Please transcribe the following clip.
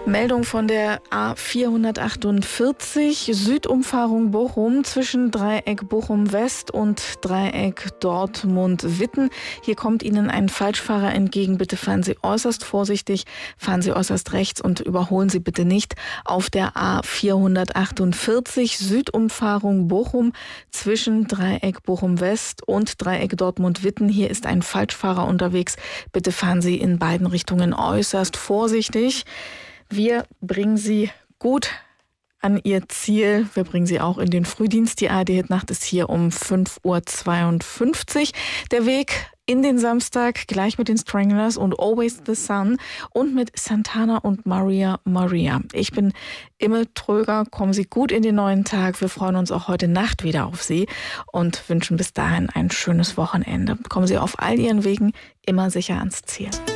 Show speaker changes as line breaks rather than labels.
Meldung von der A448 Südumfahrung Bochum zwischen Dreieck Bochum West und Dreieck Dortmund-Witten. Hier kommt Ihnen ein Falschfahrer entgegen. Bitte fahren Sie äußerst vorsichtig, fahren Sie äußerst rechts und überholen Sie bitte nicht auf der A448 Südumfahrung Bochum zwischen Dreieck Bochum West und Dreieck Dortmund-Witten. Hier ist ein Falschfahrer unterwegs. Bitte fahren Sie in beiden Richtungen äußerst vorsichtig. Wir bringen Sie gut an Ihr Ziel. Wir bringen Sie auch in den Frühdienst. Die ARD-Hitnacht ist hier um 5:52 Uhr. Der Weg in den Samstag gleich mit den Stranglers und Always the Sun und mit Santana und Maria Maria. Ich bin Imme Tröger. Kommen Sie gut in den neuen Tag. Wir freuen uns auch heute Nacht wieder auf Sie und wünschen bis dahin ein schönes Wochenende. Kommen Sie auf all Ihren Wegen immer sicher ans Ziel.